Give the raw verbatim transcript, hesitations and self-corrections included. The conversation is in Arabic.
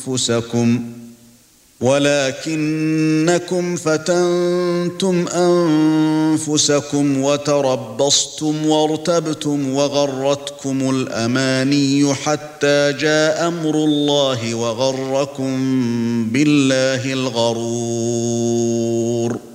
أنفسكم ولكنكم فتنتم أنفسكم وتربصتم وارتبتم وغرتكم الأماني حتى جاء أمر الله وغركم بالله الغرور